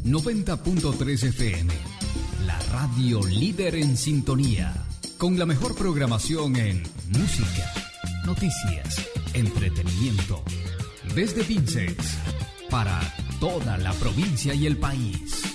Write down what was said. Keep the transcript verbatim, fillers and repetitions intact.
noventa punto tres F M, la radio líder en sintonía, con la mejor programación en música, noticias, entretenimiento, desde Vinces, para toda la provincia y el país.